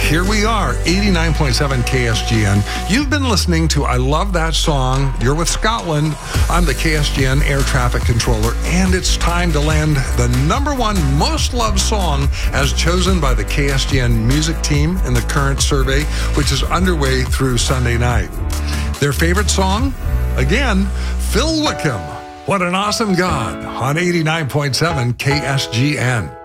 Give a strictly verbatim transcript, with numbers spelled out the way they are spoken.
here we are, eighty-nine point seven K S G N. You've been listening to I Love That Song. You're with Scotland. I'm the K S G N air traffic controller, and it's time to land the number one most loved song as chosen by the K S G N music team in the current survey, which is underway through Sunday night. Their favorite song? Again, Phil Wickham. What an awesome God on eighty-nine point seven K S G N.